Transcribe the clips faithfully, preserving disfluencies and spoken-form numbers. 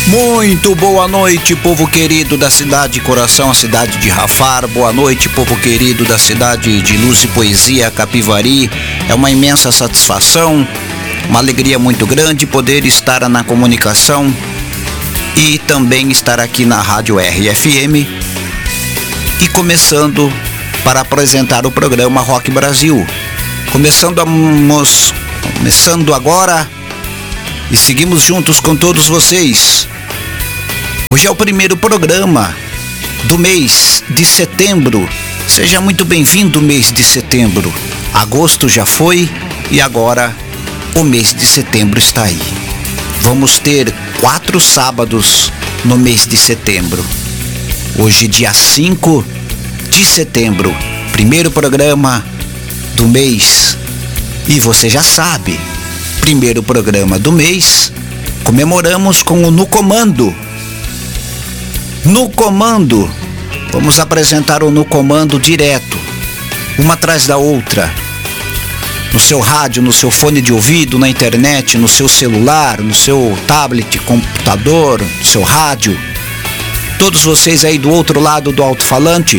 Muito boa noite, povo querido da cidade de coração, a cidade de Rafar. Boa noite, povo querido da cidade de luz e poesia, Capivari. É uma imensa satisfação, uma alegria muito grande poder estar na comunicação e também estar aqui na Rádio R F M e começando para apresentar o programa Rock Brasil. Começando, a, começando agora e seguimos juntos com todos vocês. Hoje é o primeiro programa do mês de setembro. Seja muito bem-vindo, mês de setembro. Agosto já foi e agora o mês de setembro está aí. Vamos ter quatro sábados no mês de setembro. Hoje, dia cinco de setembro, primeiro programa do mês. E você já sabe, primeiro programa do mês, comemoramos com o No Comando. No Comando, vamos apresentar o No Comando direto, uma atrás da outra, no seu rádio, no seu fone de ouvido, na internet, no seu celular, no seu tablet, computador, no seu rádio. Todos vocês aí do outro lado do alto-falante.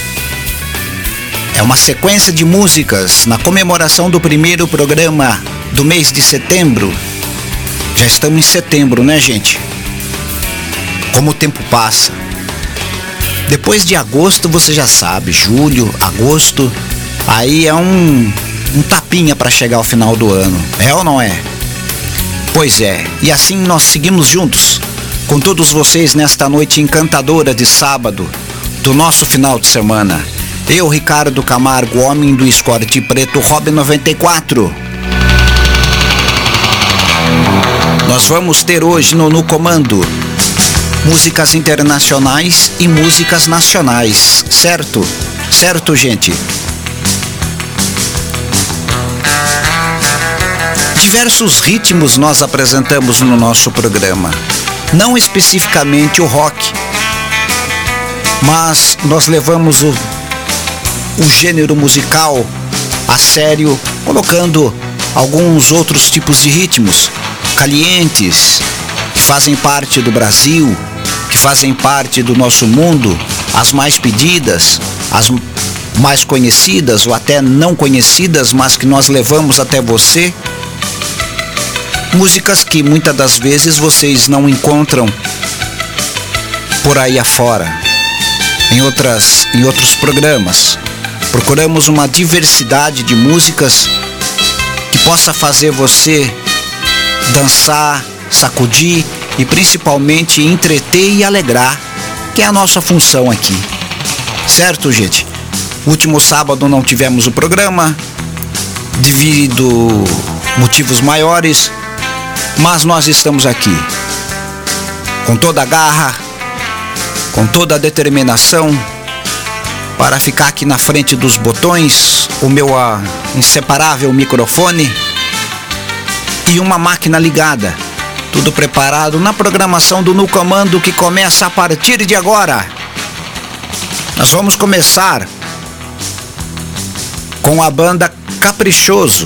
É uma sequência de músicas na comemoração do primeiro programa do mês de setembro. Já estamos em setembro, né, gente? Como o tempo passa. Depois de agosto, você já sabe, julho, agosto, aí é um, um tapinha para chegar ao final do ano. É ou não é? Pois é, e assim nós seguimos juntos com todos vocês nesta noite encantadora de sábado do nosso final de semana. Eu, Ricardo Camargo, homem do Escorte Preto, Robin noventa e quatro. Nós vamos ter hoje no No Comando músicas internacionais e músicas nacionais, certo? Certo, gente? Diversos ritmos nós apresentamos no nosso programa, não especificamente o rock, mas nós levamos o, o gênero musical a sério, colocando alguns outros tipos de ritmos calientes, que fazem parte do Brasil, que fazem parte do nosso mundo, as mais pedidas, as mais conhecidas ou até não conhecidas, mas que nós levamos até você. Músicas que muitas das vezes vocês não encontram por aí afora, em, outras, em outros programas. Procuramos uma diversidade de músicas que possa fazer você dançar, sacudir e principalmente entreter e alegrar, que é a nossa função aqui. Certo, gente? Último sábado não tivemos o programa devido motivos maiores, mas nós estamos aqui com toda a garra, com toda a determinação para ficar aqui na frente dos botões, o meu uh, inseparável microfone e uma máquina ligada. Tudo preparado na programação do No Comando, que começa a partir de agora. Nós vamos começar com a banda Caprichoso.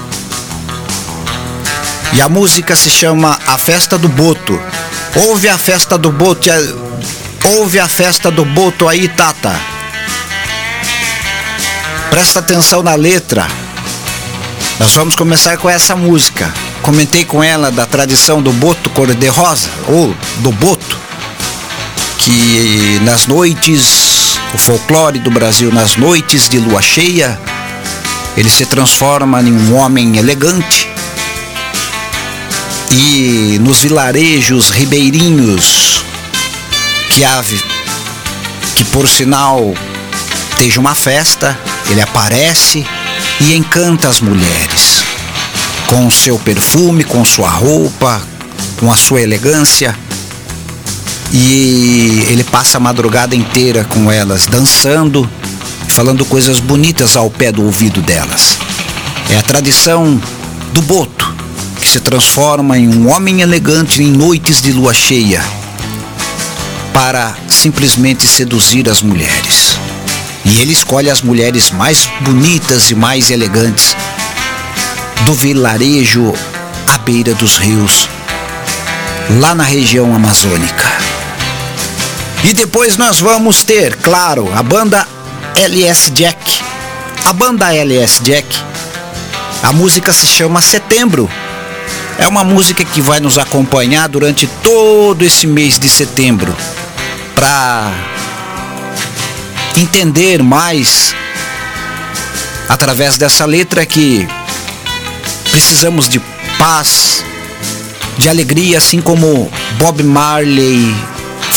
E a música se chama A Festa do Boto. Ouve a festa do Boto, ouve a festa do Boto aí, Tata. Presta atenção na letra. Nós vamos começar com essa música. Comentei com ela da tradição do boto cor-de-rosa, ou do boto, que nas noites, o folclore do Brasil, nas noites de lua cheia, ele se transforma em um homem elegante. E nos vilarejos ribeirinhos, que, há, que por sinal esteja uma festa, ele aparece e encanta as mulheres. Com o seu perfume, com sua roupa, com a sua elegância. E ele passa a madrugada inteira com elas, dançando, falando coisas bonitas ao pé do ouvido delas. É a tradição do boto, que se transforma em um homem elegante em noites de lua cheia, para simplesmente seduzir as mulheres. E ele escolhe as mulheres mais bonitas e mais elegantes do vilarejo à beira dos rios, lá na região amazônica. E depois nós vamos ter, claro, a banda L S Jack. A banda L S Jack, a música se chama Setembro. É uma música que vai nos acompanhar durante todo esse mês de setembro, para entender mais, através dessa letra, que precisamos de paz, de alegria, assim como Bob Marley